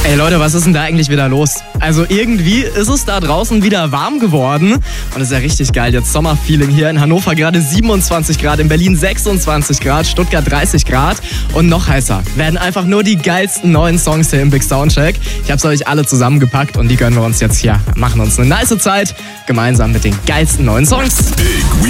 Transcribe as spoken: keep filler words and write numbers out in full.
Ey Leute, was ist denn da eigentlich wieder los? Also irgendwie ist es da draußen wieder warm geworden und es ist ja richtig geil. Jetzt Sommerfeeling hier in Hannover, gerade siebenundzwanzig Grad, in Berlin sechsundzwanzig Grad, Stuttgart dreißig Grad und noch heißer. Werden einfach nur die geilsten neuen Songs hier im Big Soundcheck. Ich hab's euch alle zusammengepackt und die gönnen wir uns jetzt hier. Machen uns eine nice Zeit gemeinsam mit den geilsten neuen Songs. Big